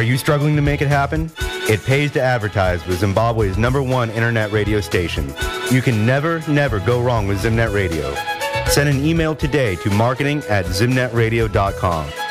you struggling to make it happen? It pays to advertise with Zimbabwe's #1 internet radio station. You can never go wrong with Zimnet Radio. Send an email today to marketing@zimnetradio.com.